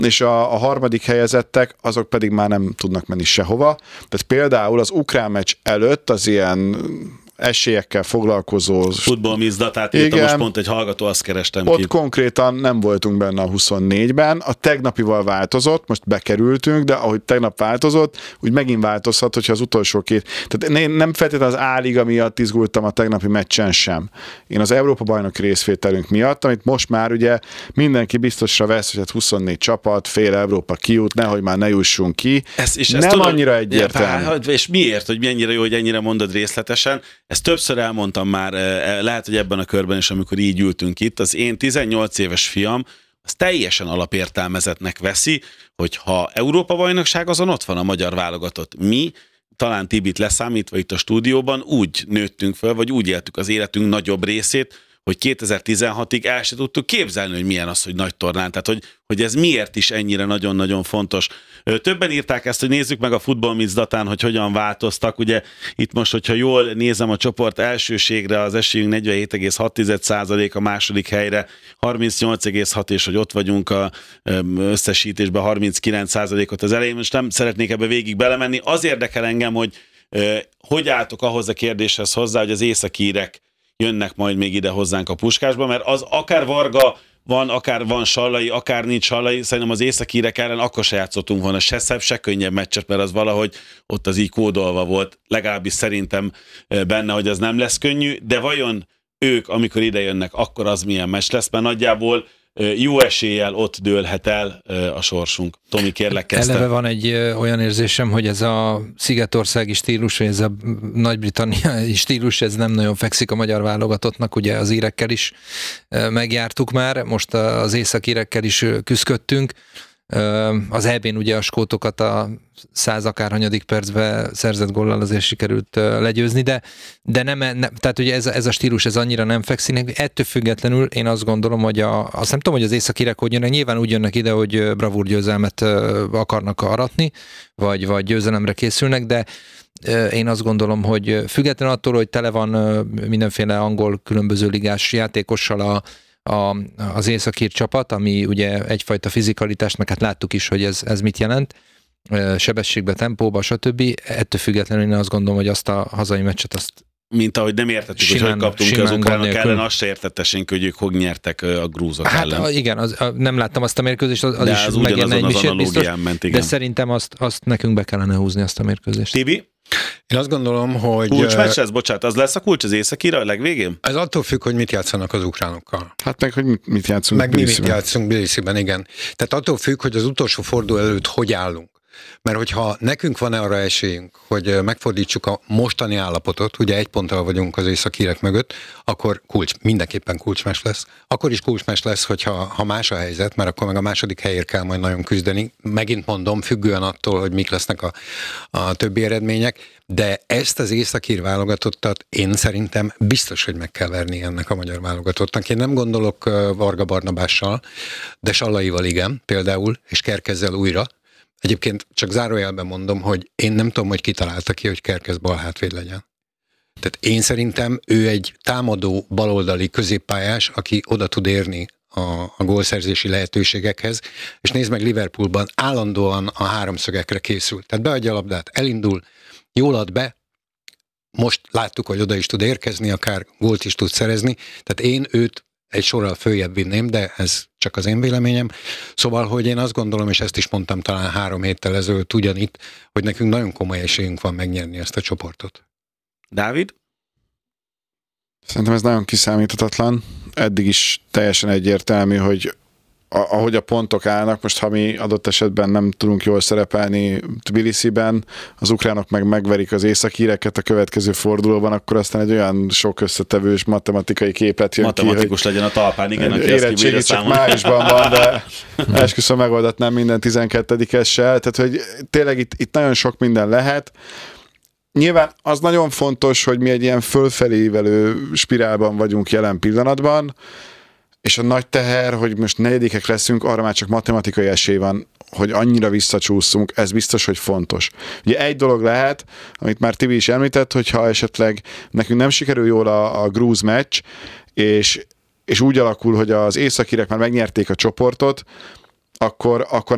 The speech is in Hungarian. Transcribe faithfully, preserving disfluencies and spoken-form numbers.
és a, a harmadik helyezettek, azok pedig már nem tudnak menni sehova. Tehát például az ukrán meccs előtt az ilyen esélyekkel foglalkozó... Futballmizdatát írta, most pont egy hallgató, azt kerestem ott ki. Ott konkrétan nem voltunk benne a huszonnégyben, a tegnapival változott, most bekerültünk, de ahogy tegnap változott, úgy megint változhat, hogyha az utolsó két... Tehát én nem feltétlenül az A-liga miatt izgultam a tegnapi meccsen sem. Én az Európa-bajnoki részvételünk miatt, amit most már ugye mindenki biztosra vesz, hogy hát huszonnégy csapat, fél Európa kijut, nehogy már ne jussunk ki. Ez, és nem tudod, annyira egyértelmű. És miért, hogy mennyire jó, hogy ennyire mondod részletesen? Ezt többször elmondtam már, lehet, hogy ebben a körben is, amikor így ültünk itt, az én tizennyolc éves fiam az teljesen alapértelmezetnek veszi, hogy ha Európa-bajnokság, azon ott van a magyar válogatott. Mi, talán Tibit leszámítva itt a stúdióban, úgy nőttünk föl, vagy úgy éltük az életünk nagyobb részét, hogy kétezer-tizenhatig el se tudtuk képzelni, hogy milyen az, hogy nagy tornán. Tehát, hogy, hogy ez miért is ennyire nagyon-nagyon fontos. Többen írták ezt, hogy nézzük meg a futballmizdatán, hogy hogyan változtak. Ugye itt most, hogyha jól nézem a csoport elsőségre, az esélyünk negyvenhét egész hat százalék, a második helyre harmincnyolc egész hat, és hogy ott vagyunk a összesítésben harminckilenc százalékot az elején. Most nem szeretnék ebbe végig belemenni. Az érdekel engem, hogy hogy álltok ahhoz a kérdéshez hozzá, hogy az északírek jönnek majd még ide hozzánk a Puskásba, mert az akár Varga van, akár van Sallai, akár nincs Sallai, szerintem az északírek ellen akkor se játszottunk volna se szebb, se könnyebb meccset, mert az valahogy ott az így kódolva volt, legalábbis szerintem benne, hogy az nem lesz könnyű, de vajon ők, amikor ide jönnek, akkor az milyen meccs lesz, mert nagyjából jó eséllyel ott dőlhet el a sorsunk. Tomi, kérlek, kezdte. Eleve van egy olyan érzésem, hogy ez a szigetországi stílus, vagy ez a nagy-britanniai stílus, ez nem nagyon fekszik a magyar válogatottnak, ugye az írekkel is megjártuk már, most az északírekkel is küzdködtünk. Az é bén ugye a skótokat a száz akárhanyadik percben szerzett góllal azért sikerült legyőzni, de, de nem, nem, tehát ugye ez, ez a stílus, ez annyira nem fekszik. Ettől függetlenül én azt gondolom, hogy a, azt nem tudom, hogy az északírek hogy jönnek, nyilván úgy jönnek ide, hogy bravúr győzelmet akarnak aratni, vagy, vagy győzelemre készülnek, de én azt gondolom, hogy függetlenül attól, hogy tele van mindenféle angol különböző ligás játékossal a A, az északír csapat, ami ugye egyfajta fizikalitást, meg hát láttuk is, hogy ez, ez mit jelent, sebességbe, tempóba, stb. Ettől függetlenül én azt gondolom, hogy azt a hazai meccset azt mint ahogy nem értettük, simán, hogy hogy kaptunk ki az ukránok ellen, azt se értettessénk, hogy ők hogy nyertek a grúzok hát, ellen. Hát igen, az, nem láttam azt a mérkőzést, az, az de is az megérne egy misért biztos, ment, de szerintem azt, azt nekünk be kellene húzni azt a mérkőzést. Tibi? Én azt gondolom, hogy... Kulcsmeccs ez, bocsánat, az lesz a kulcs az északira a legvégén? Ez attól függ, hogy mit játszanak az ukránokkal. Hát meg, hogy mit játszunk Meg mi mit játszunk Tbilisziben, igen. Tehát attól függ, hogy az utolsó forduló előtt hogy állunk. Mert hogyha nekünk van arra esélyünk, hogy megfordítsuk a mostani állapotot, ugye egy ponttal vagyunk az északírek mögött, akkor kulcs, mindenképpen kulcsmeccs lesz. Akkor is kulcsmeccs lesz, hogyha ha más a helyzet, mert akkor meg a második helyért kell majd nagyon küzdeni. Megint mondom, függően attól, hogy mik lesznek a, a többi eredmények, de ezt az északír válogatottat én szerintem biztos, hogy meg kell verni ennek a magyar válogatottnak. Én nem gondolok Varga Barnabással, de Sallaival igen, például, és Kerkezzel újra. Egyébként csak zárójelben mondom, hogy én nem tudom, hogy kitalálta ki, hogy Kerkez balhátvéd legyen. Tehát én szerintem ő egy támadó baloldali középpályás, aki oda tud érni a, a gólszerzési lehetőségekhez, és nézd meg, Liverpoolban állandóan a háromszögekre készül. Tehát beadja a labdát, elindul, jól ad be, most láttuk, hogy oda is tud érkezni, akár gólt is tud szerezni, tehát én őt egy sorral följebb vinném, de ez csak az én véleményem. Szóval, hogy én azt gondolom, és ezt is mondtam talán három héttel ezelőtt ugyanitt, hogy nekünk nagyon komoly esélyünk van megnyerni ezt a csoportot. Dávid? Szerintem ez nagyon kiszámíthatatlan. Eddig is teljesen egyértelmű, hogy ahogy a pontok állnak, most ha mi adott esetben nem tudunk jól szerepelni Tbilisiben, az ukránok meg megverik az északíreket a következő fordulóban, akkor aztán egy olyan sok összetevős matematikai képlet jön Matematikus ki, legyen a talpán, igen, aki érettségi csak májusban van, de esküszöm megoldatnám minden tizenkettedikessel, tehát hogy tényleg itt, itt nagyon sok minden lehet. Nyilván az nagyon fontos, hogy mi egy ilyen fölfelé ívelő spirálban vagyunk jelen pillanatban, és a nagy teher, hogy most negyedikek leszünk, arra már csak matematikai esély van, hogy annyira visszacsúszunk, ez biztos, hogy fontos. Ugye egy dolog lehet, amit már Tibi is említett, hogyha esetleg nekünk nem sikerül jól a, a grúz meccs, és, és úgy alakul, hogy az északírek már megnyerték a csoportot, akkor, akkor